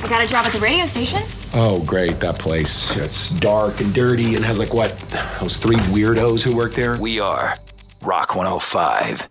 Got a job at the radio station? Oh, great, that place. It's dark and dirty and has like what? Those three weirdos who work there? We are Rock 105.